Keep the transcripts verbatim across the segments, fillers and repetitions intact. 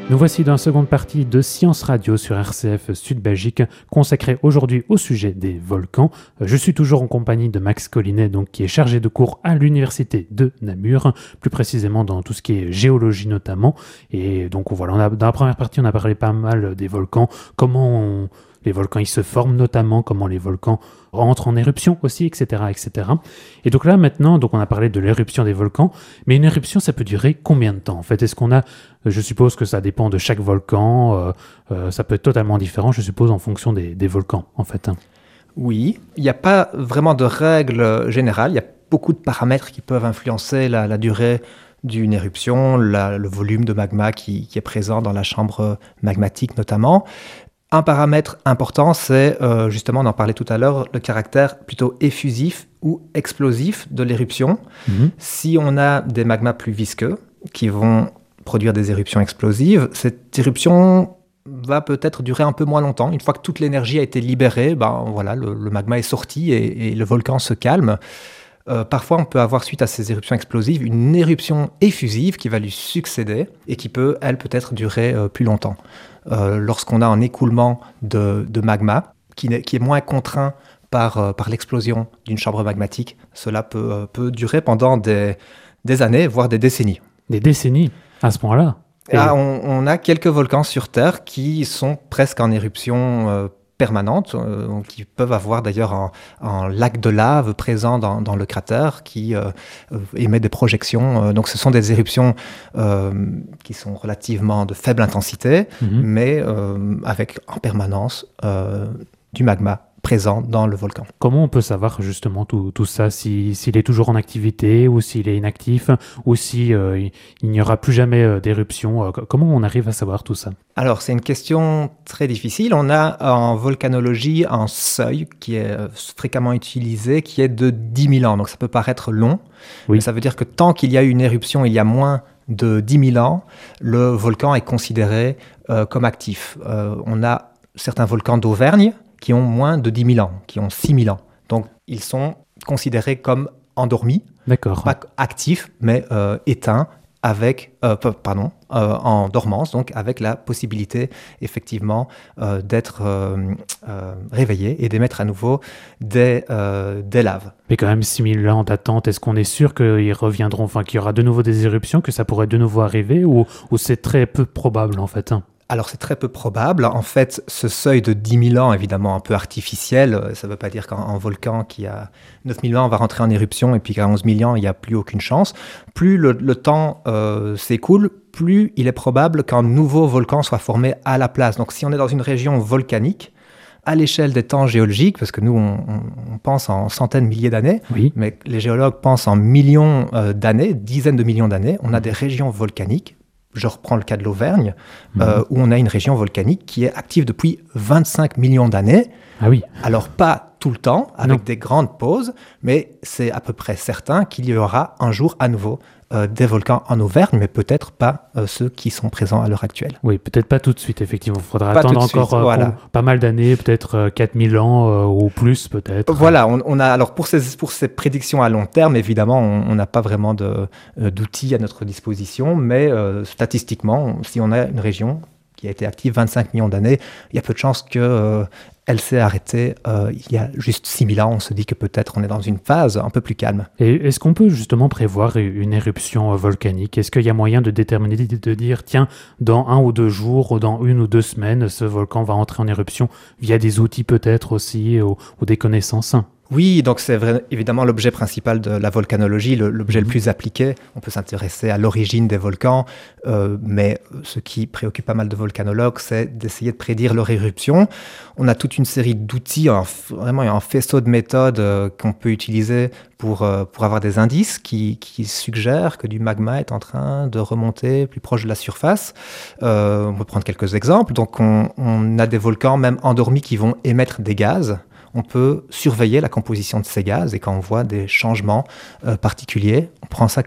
Nous voici dans la seconde partie de Science Radio sur R C F Sud Belgique, consacrée aujourd'hui au sujet des volcans. Je suis toujours en compagnie de Max Collinet, donc, qui est chargé de cours à l'université de Namur, plus précisément dans tout ce qui est géologie notamment. Et donc voilà, on a, dans la première partie, on a parlé pas mal des volcans, comment on, les volcans ils se forment notamment, comment les volcans rentrent en éruption aussi, et cetera, et cetera. Et donc là maintenant, donc on a parlé de l'éruption des volcans, mais une éruption ça peut durer combien de temps en fait? Est-ce qu'on a, je suppose que ça dépend de chaque volcan, euh, euh, ça peut être totalement différent, je suppose, en fonction des, des volcans en fait. Oui, il n'y a pas vraiment de règle générale, il y a beaucoup de paramètres qui peuvent influencer la, la durée d'une éruption, la, le volume de magma qui, qui est présent dans la chambre magmatique notamment. Un paramètre important, c'est euh, justement, on en parlait tout à l'heure, le caractère plutôt effusif ou explosif de l'éruption. Mmh. Si on a des magmas plus visqueux qui vont produire des éruptions explosives, cette éruption va peut-être durer un peu moins longtemps. Une fois que toute l'énergie a été libérée, ben, voilà, le, le magma est sorti et, et le volcan se calme. Euh, parfois, on peut avoir, suite à ces éruptions explosives, une éruption effusive qui va lui succéder et qui peut, elle, peut-être durer euh, plus longtemps. Euh, lorsqu'on a un écoulement de, de magma qui, qui est moins contraint par, euh, par l'explosion d'une chambre magmatique, cela peut, euh, peut durer pendant des, des années, voire des décennies. Des décennies, à ce point-là? Ah, on, on a quelques volcans sur Terre qui sont presque en éruption euh, permanente, euh, qui peuvent avoir d'ailleurs un, un lac de lave présent dans, dans le cratère qui euh, émet des projections. Euh, donc ce sont des éruptions euh, qui sont relativement de faible intensité, mmh. mais euh, avec en permanence euh, du magma présent dans le volcan. Comment on peut savoir justement tout, tout ça, si, s'il est toujours en activité ou s'il est inactif ou si euh, il, il n'y aura plus jamais euh, d'éruption? euh, Comment on arrive à savoir tout ça? Alors c'est une question très difficile. On a en volcanologie un seuil qui est fréquemment utilisé, qui est de dix mille ans. Donc ça peut paraître long, oui. mais ça veut dire que tant qu'il y a eu une éruption il y a moins de dix mille ans, le volcan est considéré euh, comme actif. Euh, on a certains volcans d'Auvergne qui ont moins de dix mille ans, qui ont six mille ans. Donc, ils sont considérés comme endormis, D'accord. Pas actifs, mais euh, éteints, avec, euh, pardon, euh, en dormance, donc avec la possibilité, effectivement, euh, d'être euh, euh, réveillés et d'émettre à nouveau des, euh, des laves. Mais quand même, six mille ans d'attente, est-ce qu'on est sûr qu'ils reviendront, enfin, qu'il y aura de nouveau des éruptions, que ça pourrait de nouveau arriver, ou, ou c'est très peu probable, en fait, hein? Alors, c'est très peu probable. En fait, ce seuil de dix mille ans, évidemment, un peu artificiel, ça ne veut pas dire qu'un volcan qui a neuf mille ans va rentrer en éruption et puis qu'à onze mille ans, il n'y a plus aucune chance. Plus le, le temps euh, s'écoule, plus il est probable qu'un nouveau volcan soit formé à la place. Donc, si on est dans une région volcanique, à l'échelle des temps géologiques, parce que nous, on, on pense en centaines, milliers d'années, oui. mais les géologues pensent en millions euh, d'années, dizaines de millions d'années, on a des régions volcaniques. Je reprends le cas de l'Auvergne, mmh. euh, où on a une région volcanique qui est active depuis vingt-cinq millions d'années. Ah oui. Alors, pas tout le temps, avec non. des grandes pauses, mais c'est à peu près certain qu'il y aura un jour à nouveau euh, des volcans en Auvergne, mais peut-être pas euh, ceux qui sont présents à l'heure actuelle. Oui, peut-être pas tout de suite, effectivement. Il faudra pas attendre encore suite, euh, voilà. pas mal d'années, peut-être euh, quatre mille ans euh, ou plus, peut-être. Voilà, on, on a, alors pour ces, pour ces prédictions à long terme, évidemment, on n'a pas vraiment de, euh, d'outils à notre disposition, mais euh, statistiquement, si on a une région qui a été active vingt-cinq millions d'années, il y a peu de chances qu'elle euh, s'est arrêtée euh, il y a juste six mille ans. On se dit que peut-être on est dans une phase un peu plus calme. Et est-ce qu'on peut justement prévoir une éruption volcanique? Est-ce qu'il y a moyen de déterminer, de dire, tiens, dans un ou deux jours, ou dans une ou deux semaines, ce volcan va entrer en éruption via des outils peut-être aussi, ou, ou des connaissances? Oui, donc c'est vrai, évidemment l'objet principal de la volcanologie, le, l'objet mmh. le plus appliqué. On peut s'intéresser à l'origine des volcans, euh, mais ce qui préoccupe pas mal de volcanologues, c'est d'essayer de prédire leur éruption. On a toute une série d'outils, un, vraiment un faisceau de méthodes euh, qu'on peut utiliser pour, euh, pour avoir des indices qui, qui suggèrent que du magma est en train de remonter plus proche de la surface. Euh, on peut prendre quelques exemples. Donc on, on a des volcans même endormis qui vont émettre des gaz. On peut surveiller la composition de ces gaz et quand on voit des changements euh, particuliers, on prend ça comme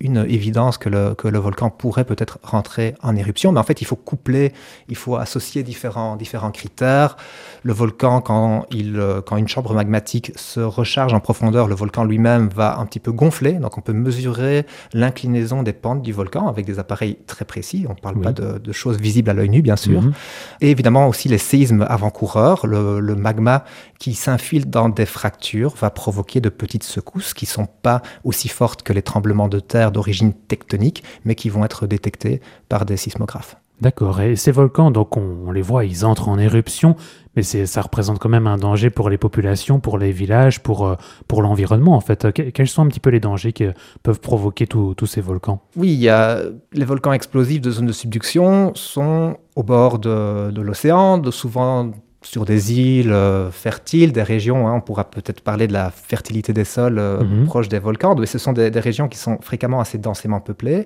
une évidence que le, que le volcan pourrait peut-être rentrer en éruption, mais en fait, il faut coupler, il faut associer différents, différents critères. Le volcan, quand, il, quand une chambre magmatique se recharge en profondeur, le volcan lui-même va un petit peu gonfler, donc on peut mesurer l'inclinaison des pentes du volcan avec des appareils très précis, on ne parle oui. pas de, de choses visibles à l'œil nu, bien sûr. Mm-hmm. Et évidemment aussi les séismes avant-coureurs, le, le magma qui s'infile dans des fractures va provoquer de petites secousses qui ne sont pas aussi fortes que les tremblements de terre d'origine tectonique, mais qui vont être détectés par des sismographes. D'accord. Et ces volcans, donc on, on les voit, ils entrent en éruption, mais c'est, ça représente quand même un danger pour les populations, pour les villages, pour, euh, pour l'environnement en fait. Quels sont un petit peu les dangers qui peuvent provoquer tous ces volcans ? Oui, il y a les volcans explosifs de zones de subduction sont au bord de, de l'océan, de souvent sur des îles euh, fertiles, des régions, hein, on pourra peut-être parler de la fertilité des sols euh, mmh. proches des volcans, mais ce sont des, des régions qui sont fréquemment assez densément peuplées.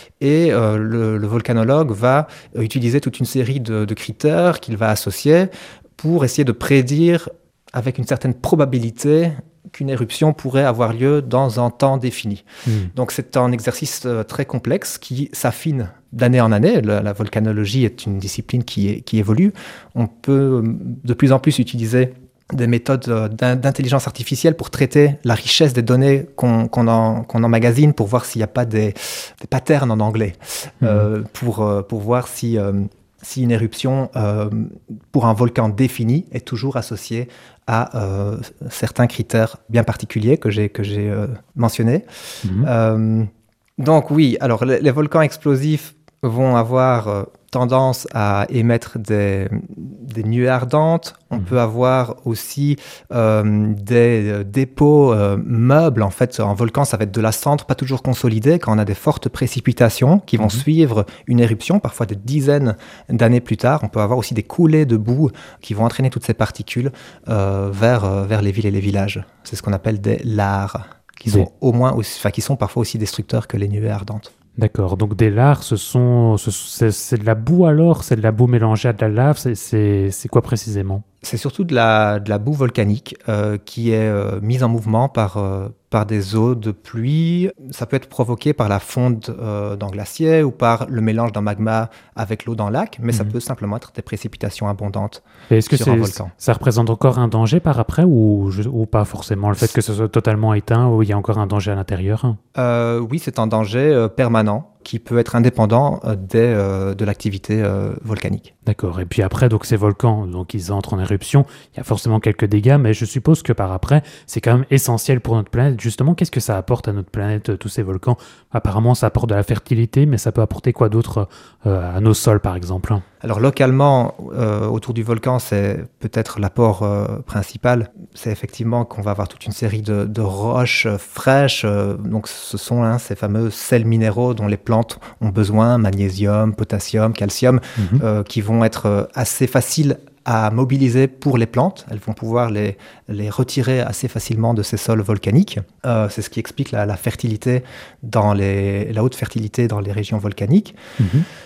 Et euh, le, le volcanologue va utiliser toute une série de, de critères qu'il va associer pour essayer de prédire avec une certaine probabilité qu'une éruption pourrait avoir lieu dans un temps défini. Mmh. Donc c'est un exercice euh, très complexe qui s'affine d'année en année. La, la volcanologie est une discipline qui, est, qui évolue. On peut de plus en plus utiliser des méthodes d'intelligence artificielle pour traiter la richesse des données qu'on, qu'on, en, qu'on emmagasine, pour voir s'il n'y a pas des, des patterns en anglais, mmh. euh, pour, pour voir si... Euh, si une éruption euh, pour un volcan défini est toujours associée à euh, certains critères bien particuliers que j'ai, que j'ai euh, mentionnés. Mmh. Euh, donc oui, alors les, les volcans explosifs vont avoir euh, tendance à émettre des, des nuées ardentes. On mmh. peut avoir aussi euh, des euh, dépôts euh, meubles. En fait, un volcan, ça va être de la cendre, pas toujours consolidée. Quand on a des fortes précipitations qui vont mmh. suivre une éruption, parfois des dizaines d'années plus tard, on peut avoir aussi des coulées de boue qui vont entraîner toutes ces particules euh, vers, euh, vers les villes et les villages. C'est ce qu'on appelle des lares, qui sont, au moins aussi, enfin, qui sont parfois aussi destructeurs que les nuées ardentes. D'accord, donc des lares, ce sont, ce, c'est, c'est de la boue alors ? C'est de la boue mélangée à de la lave ? C'est, c'est, c'est quoi précisément ? C'est surtout de la, de la boue volcanique euh, qui est euh, mise en mouvement par, euh, par des eaux de pluie. Ça peut être provoqué par la fonte euh, d'un glacier ou par le mélange d'un magma avec l'eau d'un lac, mais mmh. ça peut simplement être des précipitations abondantes Et est-ce que sur c'est, un volcan. Ça représente encore un danger par après ou, ou pas forcément ? Le fait que ce soit totalement éteint ou il y a encore un danger à l'intérieur ? euh, Oui, c'est un danger euh, permanent qui peut être indépendant euh, des, euh, de l'activité euh, volcanique. D'accord. Et puis après, donc ces volcans, donc ils entrent en éruption. Il y a forcément quelques dégâts, mais je suppose que par après, c'est quand même essentiel pour notre planète. Justement, qu'est-ce que ça apporte à notre planète, tous ces volcans ? Apparemment, ça apporte de la fertilité, mais ça peut apporter quoi d'autre euh, à nos sols, par exemple ? Alors localement, euh, autour du volcan, c'est peut-être l'apport euh, principal. C'est effectivement qu'on va avoir toute une série de, de roches euh, fraîches. Euh, donc ce sont hein, ces fameux sels minéraux dont les plantes ont besoin, magnésium, potassium, calcium, mmh. euh, qui vont être assez faciles à mobiliser pour les plantes. Elles vont pouvoir les, les retirer assez facilement de ces sols volcaniques. Euh, c'est ce qui explique la, la fertilité dans les, la haute fertilité dans les régions volcaniques. Mmh.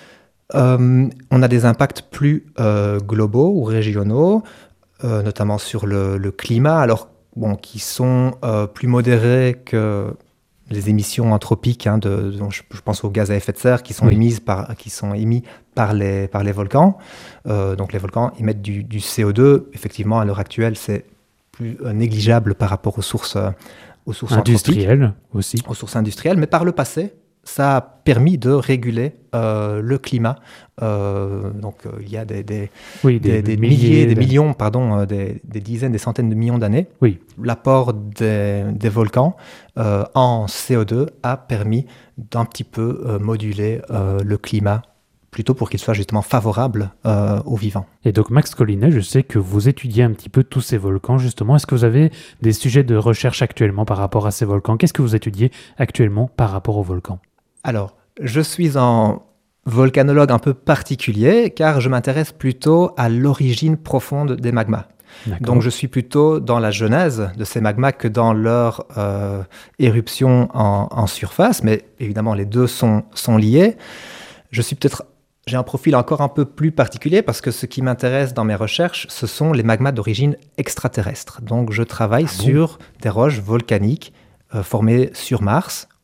Euh, on a des impacts plus euh, globaux ou régionaux, euh, notamment sur le, le climat, alors bon, qui sont euh, plus modérés que les émissions anthropiques, hein, de, de, je, je pense aux gaz à effet de serre qui sont, oui. émises par, qui sont émis par les, par les volcans. Euh, donc les volcans émettent du, du C O deux. Effectivement, à l'heure actuelle, c'est plus euh, négligeable par rapport aux sources, euh, aux sources industrielles aussi. Aux sources industrielles, mais par le passé, ça a permis de réguler euh, le climat. Euh, donc, euh, il y a des, des, oui, des, des, des milliers, milliers, des millions, pardon, euh, des, des dizaines, des centaines de millions d'années. Oui. L'apport des, des volcans euh, en C O deux a permis d'un petit peu euh, moduler euh, le climat, plutôt pour qu'il soit justement favorable euh, aux vivants. Et donc Max Collinet, je sais que vous étudiez un petit peu tous ces volcans, justement. Est-ce que vous avez des sujets de recherche actuellement par rapport à ces volcans ? Qu'est-ce que vous étudiez actuellement par rapport aux volcans ? Alors, je suis un volcanologue un peu particulier, car je m'intéresse plutôt à l'origine profonde des magmas. D'accord. Donc je suis plutôt dans la genèse de ces magmas que dans leur euh, éruption en, en surface, mais évidemment les deux sont, sont liés. Je suis peut-être... J'ai un profil encore un peu plus particulier parce que ce qui m'intéresse dans mes recherches, ce sont les magmas d'origine extraterrestre. Donc je travaille ah bon sur des roches volcaniques euh, formées sur Mars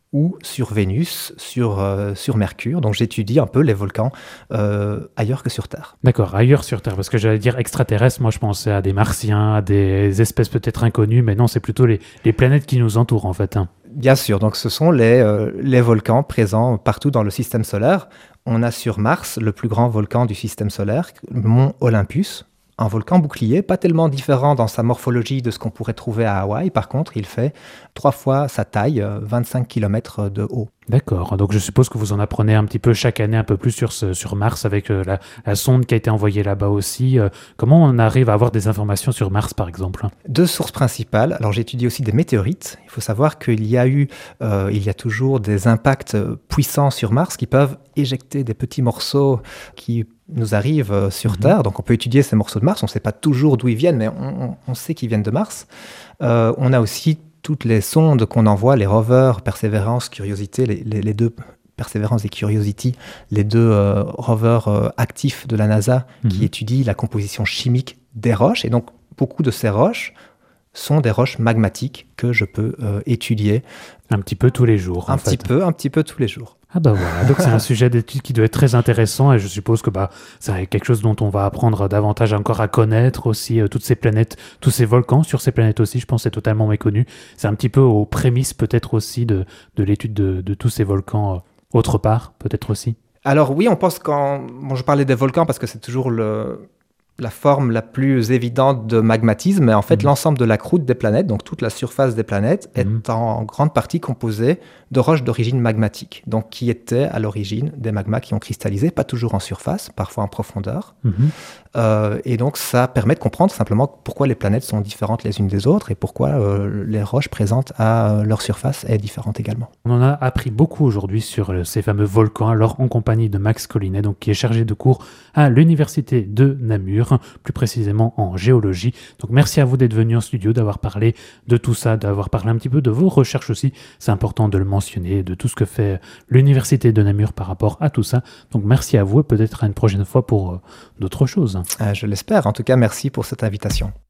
ou sur Vénus, sur, euh, sur Mercure. Donc j'étudie un peu les volcans euh, ailleurs que sur Terre. D'accord, ailleurs sur Terre, parce que j'allais dire extraterrestres, moi je pensais à des martiens, à des espèces peut-être inconnues, mais non, c'est plutôt les, les planètes qui nous entourent en fait. Hein. Bien sûr, donc ce sont les, euh, les volcans présents partout dans le système solaire. On a sur Mars le plus grand volcan du système solaire, le mont Olympus. Un volcan bouclier, pas tellement différent dans sa morphologie de ce qu'on pourrait trouver à Hawaï. Par contre, il fait trois fois sa taille, vingt-cinq kilomètres de haut. D'accord, donc je suppose que vous en apprenez un petit peu chaque année un peu plus sur, ce, sur Mars avec euh, la, la sonde qui a été envoyée là-bas aussi. Euh, comment on arrive à avoir des informations sur Mars par exemple? Deux sources principales. Alors j'étudie aussi des météorites. Il faut savoir qu'il y a eu, euh, il y a toujours des impacts puissants sur Mars qui peuvent éjecter des petits morceaux qui nous arrivent sur mmh. Terre. Donc on peut étudier ces morceaux de Mars. On ne sait pas toujours d'où ils viennent, mais on, on sait qu'ils viennent de Mars. Euh, on a aussi toutes les sondes qu'on envoie, les rovers, Perseverance, Curiosity, les, les, les deux Perseverance et Curiosity, les deux euh, rovers euh, actifs de la NASA mmh. qui étudient la composition chimique des roches. Et donc beaucoup de ces roches sont des roches magmatiques que je peux euh, étudier. Un petit peu tous les jours. Un en petit fait. peu, un petit peu tous les jours. Ah bah voilà, donc c'est un sujet d'étude qui doit être très intéressant et je suppose que bah, c'est quelque chose dont on va apprendre davantage encore à connaître aussi, euh, toutes ces planètes, tous ces volcans sur ces planètes aussi, je pense que c'est totalement méconnu. C'est un petit peu aux prémices peut-être aussi de, de l'étude de, de tous ces volcans euh, autre part, peut-être aussi. Alors oui, on pense quand... Bon, je parlais des volcans parce que c'est toujours le... la forme la plus évidente de magmatisme, mais en fait, mmh. l'ensemble de la croûte des planètes, donc toute la surface des planètes, mmh. est en grande partie composée de roches d'origine magmatique, donc qui étaient à l'origine des magmas qui ont cristallisé, pas toujours en surface, parfois en profondeur. Mmh. Euh, et donc, ça permet de comprendre simplement pourquoi les planètes sont différentes les unes des autres et pourquoi euh, les roches présentes à leur surface est différente également. On en a appris beaucoup aujourd'hui sur euh, ces fameux volcans, alors en compagnie de Max Collinet, donc, qui est chargé de cours à l'université de Namur, plus précisément en géologie. Donc merci à vous d'être venu en studio, d'avoir parlé de tout ça, d'avoir parlé un petit peu de vos recherches aussi. C'est important de le mentionner, de tout ce que fait l'université de Namur par rapport à tout ça. Donc merci à vous et peut-être à une prochaine fois pour euh, d'autres choses. Euh, je l'espère. En tout cas, merci pour cette invitation.